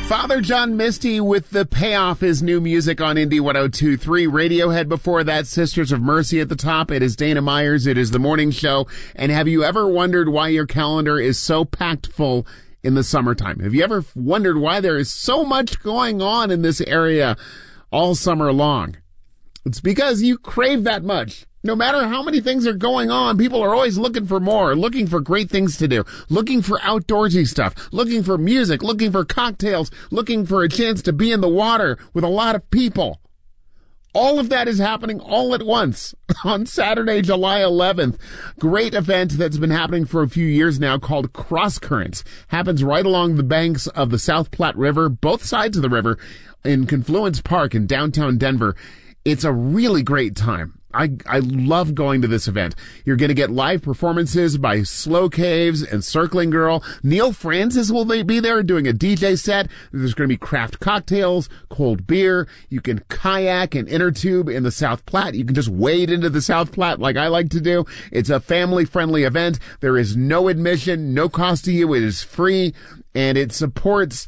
Father John Misty with The Payoff, his new music on Indie 102.3. Radiohead before that, Sisters of Mercy at the top. It is Dana Myers. It is The Morning Show. And have you ever wondered why your calendar is so packed full in the summertime? Have you ever wondered why there is so much going on in this area all summer long? It's because you crave that much. No matter how many things are going on, people are always looking for more, looking for great things to do, looking for outdoorsy stuff, looking for music, looking for cocktails, looking for a chance to be in the water with a lot of people. All of that is happening all at once on Saturday, July 11th. Great event that's been happening for a few years now called Cross Currents. Happens right along the banks of the South Platte River, both sides of the river, in Confluence Park in downtown Denver. It's a really great time. I love going to this event. You're going to get live performances by Slow Caves and Circling Girl. Neil Francis will be there doing a DJ set. There's going to be craft cocktails, cold beer. You can kayak and inner tube in the South Platte. You can just wade into the South Platte like I like to do. It's a family-friendly event. There is no admission, no cost to you. It is free. And it supports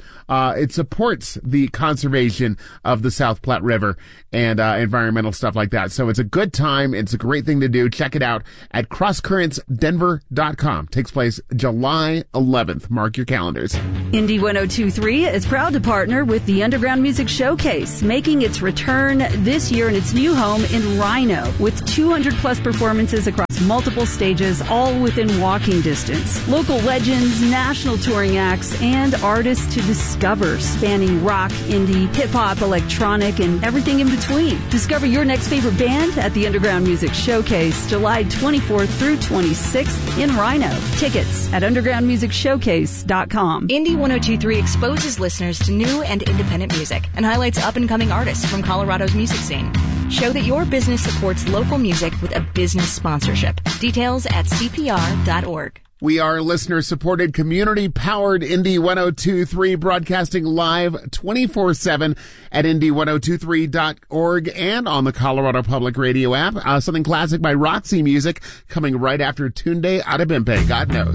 the conservation of the South Platte River and environmental stuff like that. So it's a good time. It's a great thing to do. Check it out at crosscurrentsdenver.com. Takes place July 11th. Mark your calendars. Indie 102.3 is proud to partner with the Underground Music Showcase, making its return this year in its new home in Rhino, with 200 plus performances across multiple stages, all within walking distance. Local legends, national touring acts, and artists to discover, spanning rock, indie, hip-hop, electronic, and everything in between. Discover your next favorite band at the Underground Music Showcase, July 24th through 26th in Rhino. Tickets at undergroundmusicshowcase.com. Indie 102.3 exposes listeners to new and independent music and highlights up-and-coming artists from Colorado's music scene. Show that your business supports local music with a business sponsorship. Details at cpr.org. We are listener-supported, community-powered Indie 102.3, broadcasting live 24/7 at indie1023.org and on the Colorado Public Radio app. Something classic by Roxy Music coming right after Tunde Adebimpe. God knows.